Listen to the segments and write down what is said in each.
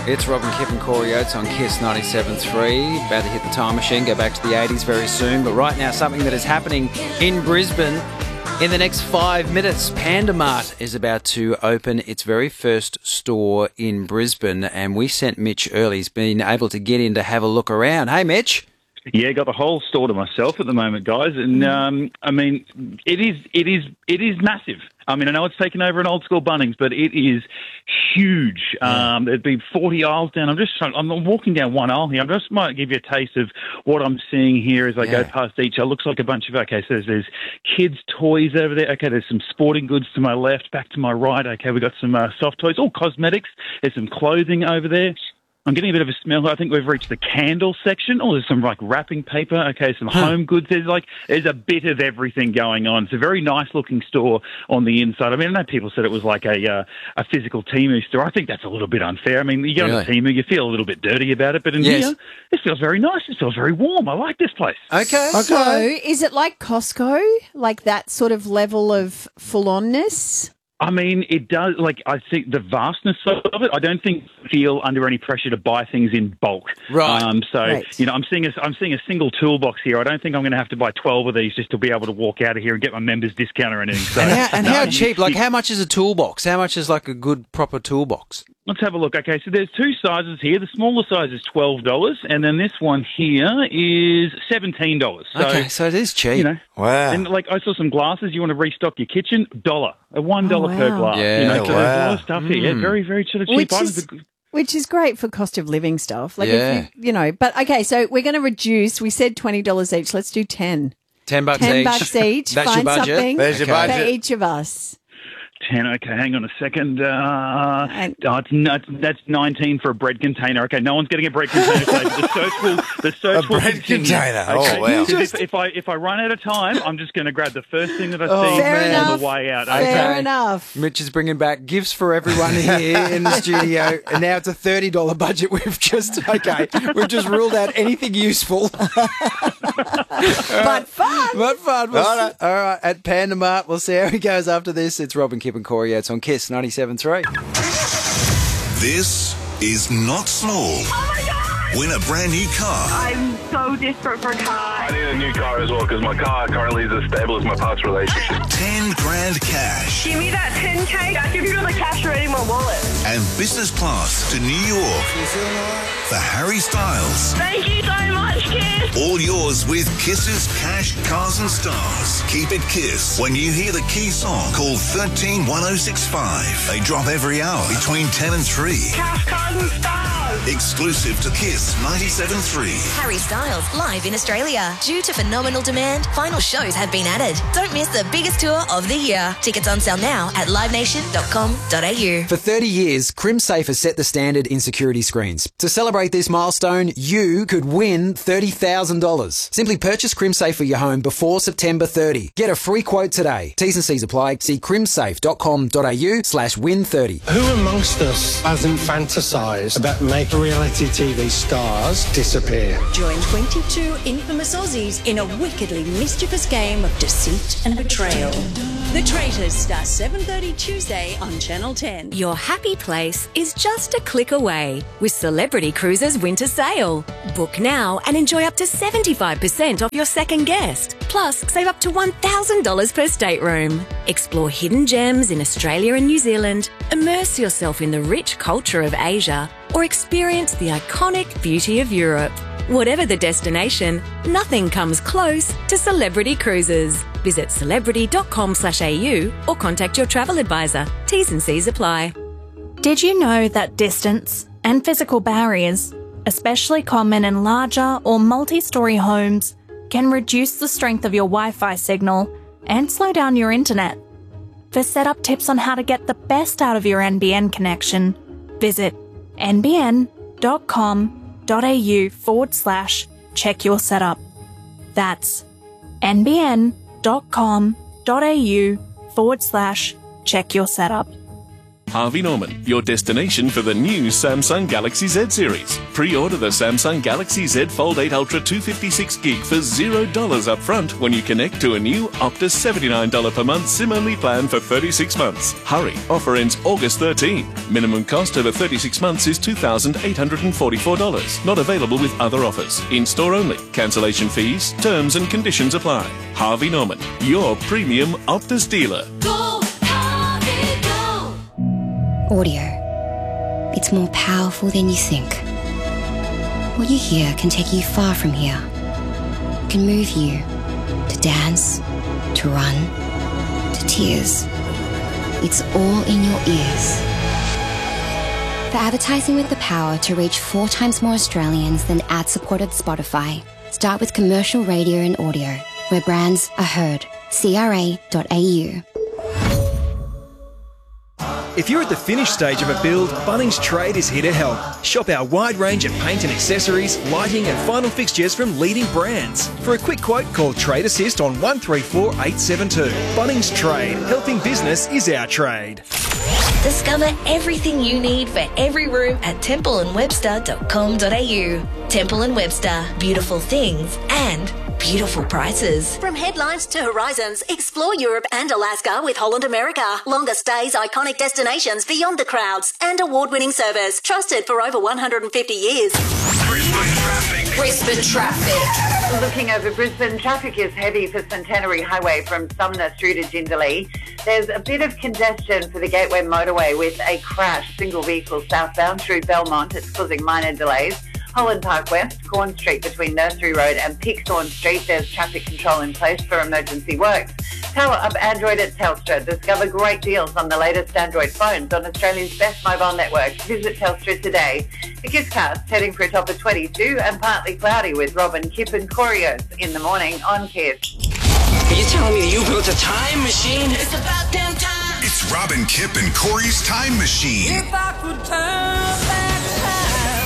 It's Robin Kipp and Corey Oates on KISS 97.3. About to hit the time machine, go back to the 80s very soon. But right now, something that is happening in Brisbane. In the next 5 minutes, Panda Mart is about to open its very first store in Brisbane. And we sent Mitch early. He's been able to get in to have a look around. Hey, Mitch. Yeah, got the whole store to myself at the moment, guys. And, I mean, it is massive. I mean, I know it's taken over an old school Bunnings, but it is huge. There'd be 40 aisles down. I'm walking down one aisle here. I just might give you a taste of what I'm seeing here as I go past each. It looks like a bunch of, so there's kids' toys over there. Okay, there's some sporting goods to my left, back to my right. Okay, we've got some soft toys, all cosmetics. There's some clothing over there. I'm getting a bit of a smell. I think we've reached the candle section. Oh, there's some wrapping paper. Okay, some home goods. There's a bit of everything going on. It's a very nice looking store on the inside. I mean, I know people said it was like a physical Temu store. I think that's a little bit unfair. I mean, you go to Temu, you feel a little bit dirty about it, but in here, it feels very nice. It feels very warm. I like this place. Okay. So, is it like Costco, like that sort of level of full-onness? I mean, it does, I think the vastness of it, I don't think feel under any pressure to buy things in bulk. Right. I'm seeing a single toolbox here. I don't think I'm going to have to buy 12 of these just to be able to walk out of here and get my members discount or anything. So, how cheap? How much is a toolbox? How much is like a good, proper toolbox? Let's have a look. Okay, so there's two sizes here. The smaller size is $12, and then this one here is $17. So it is cheap. Wow. And I saw some glasses. You want to restock your kitchen? $1. $1 per glass. Yeah. So there's a lot of stuff here. Yeah, very, very sort of cheap items. Which is great for cost of living stuff. If but okay, so we're going to reduce. We said $20 each. Let's do 10. $10 each. $10 each. That's Find your budget. something There's your budget. for each of us. 10. Okay, hang on a second. That's 19 for a bread container. Okay, no one's getting a bread container today. The search will bread continue. container. Okay. Oh, wow. If I run out of time, I'm just going to grab the first thing that I see on the way out. Fair enough. Mitch is bringing back gifts for everyone here in the studio, and now it's a $30 budget. We've just ruled out anything useful. But fun. All right, at Panda Mart, we'll see how he goes after this. It's Robin Kipp and Corey Oates on KISS 97.3. This is not small. Oh my God! Win a brand new car. I'm so desperate for a car. I need a new car as well because my car currently is as stable as my past relationship. 10 grand cash. Give me that 10K. I'll give you the cash right in my wallet. And business class to New York for Harry Styles. Thank you so much, Kiss. All yours with Kiss's Cash, Cars and Stars. Keep it Kiss. When you hear the key song, call 131065. They drop every hour between 10 and 3. Cash, cars and stars. Exclusive to KISS 97.3. Harry Styles, live in Australia. Due to phenomenal demand, final shows have been added. Don't miss the biggest tour of the year. Tickets on sale now at livenation.com.au. For 30 years, CrimSafe has set the standard in security screens. To celebrate this milestone, you could win $30,000. Simply purchase CrimSafe for your home before September 30. Get a free quote today. T's and C's apply. See crimsafe.com.au/win30. Who amongst us hasn't fantasised about making reality TV stars disappear? Join 22 infamous Aussies in a wickedly mischievous game of deceit and betrayal. The Traitors starts 7:30 Tuesday on Channel 10. Your happy place is just a click away with Celebrity Cruises Winter Sale. Book now and enjoy up to 75% off your second guest. Plus, save up to $1,000 per stateroom. Explore hidden gems in Australia and New Zealand, immerse yourself in the rich culture of Asia, or experience the iconic beauty of Europe. Whatever the destination, nothing comes close to Celebrity Cruises. Visit celebrity.com/au or contact your travel advisor. T's and C's apply. Did you know that distance and physical barriers, especially common in larger or multi-storey homes, can reduce the strength of your Wi-Fi signal and slow down your internet? For setup tips on how to get the best out of your NBN connection, visit nbn.com.au/check your setup. That's nbn.com.au/check your setup. Harvey Norman, your destination for the new Samsung Galaxy Z series. Pre-order the Samsung Galaxy Z Fold 8 Ultra 256GB for $0 up front when you connect to a new Optus $79 per month SIM-only plan for 36 months. Hurry, offer ends August 13. Minimum cost over 36 months is $2,844. Not available with other offers. In-store only. Cancellation fees, terms and conditions apply. Harvey Norman, your premium Optus dealer. Go, Harvey, go! Audio. It's more powerful than you think. What you hear can take you far from here. It can move you to dance, to run, to tears. It's all in your ears. For advertising with the power to reach 4 times more Australians than ad-supported Spotify, start with commercial radio and audio, where brands are heard. CRA.au. If you're at the finished stage of a build, Bunnings Trade is here to help. Shop our wide range of paint and accessories, lighting and final fixtures from leading brands. For a quick quote, call Trade Assist on 134 872. Bunnings Trade. Helping business is our trade. Discover everything you need for every room at templeandwebster.com.au. Temple & Webster. Beautiful things and beautiful prices. From headlines to horizons, explore Europe and Alaska with Holland America. Longer stays, iconic destinations beyond the crowds, and award-winning service. Trusted for over 150 years. Brisbane traffic. Looking over Brisbane, traffic is heavy for Centenary Highway from Sumner through to Jindalee. There's a bit of congestion for the Gateway Motorway with a crash, single vehicle southbound through Belmont. It's causing minor delays. Holland Park West, Corn Street between Nursery Road and Pigthorn Street. There's traffic control in place for emergency works. Power up Android at Telstra. Discover great deals on the latest Android phones on Australia's best mobile network. Visit Telstra today. The KISScast heading for a top of 22 and partly cloudy with Robin, Kip and Corios in the morning on KISS. Are you telling me that you built a time machine? It's about damn time. It's Robin, Kip and Corey's Time Machine. If I could turn back time.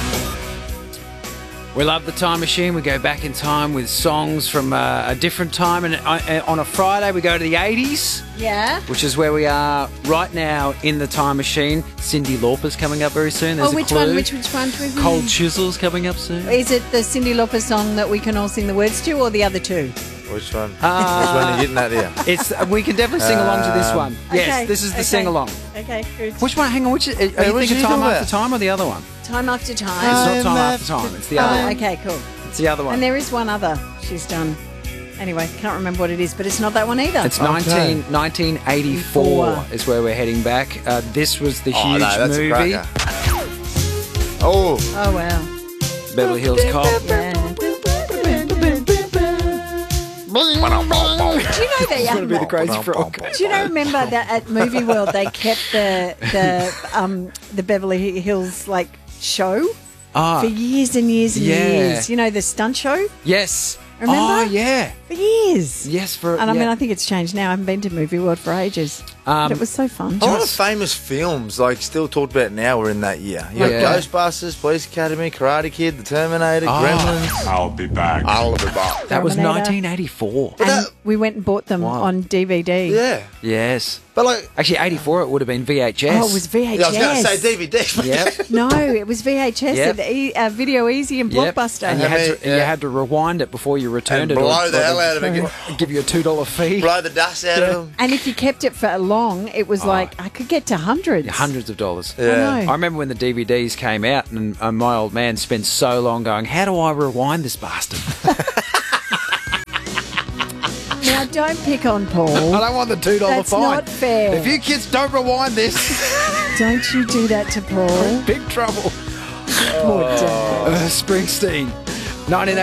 We love the Time Machine. We go back in time with songs from a different time. And on a Friday, we go to the 80s. Yeah. Which is where we are right now in the Time Machine. Cyndi Lauper's coming up very soon. There's which a clue. one? Which one? Cold Chisel's coming up soon. Is it the Cyndi Lauper song that we can all sing the words to, or the other two? Which one? Which one are you getting at here? We can definitely sing along to this one. Yes, Okay, this is the okay. sing-along. Okay, good. Which one? Hang on. Are you thinking Time After Time or the other one? Time After Time. It's not Time After Time. It's the other one. Okay, cool. It's the other one. And there is one other she's done. Anyway, can't remember what it is, but it's not that one either. It's 1984 is where we're heading back. This was the huge that's a movie. cracker. Oh. Oh, wow. Beverly Hills Cop. Yeah. Do you know that? It's going to be the Crazy Frog. Do you know? Remember that at Movie World they kept the Beverly Hills show for years and years and years. You know, the stunt show. Yes. Remember? Oh yeah. For years. Yes, And I mean, I think it's changed now. I haven't been to Movie World for ages. But it was so fun. A lot of famous films, still talked about now, were in that year. You got Ghostbusters, Police Academy, Karate Kid, The Terminator, Gremlins. I'll be back. That was 1984. And we went and bought them on DVD. Yeah. Yes. But actually, 84 it would have been VHS. Oh, it was VHS. Yeah, I was going to say DVD. Yep. No, it was VHS. Yep. Video Easy and Blockbuster. And you had to rewind it before you returned And it. blow the hell out of it. Give you a $2 fee. Blow the dust out of them. And if you kept it for long, it was I could get to hundreds. Hundreds of dollars. Yeah. I know. I remember when the DVDs came out and my old man spent so long going, how do I rewind this bastard? Now, don't pick on Paul. I don't want the $2 That's fine. not fair. If you kids don't rewind this, Don't you do that to Paul. big trouble. Poor dad. Springsteen. 1980.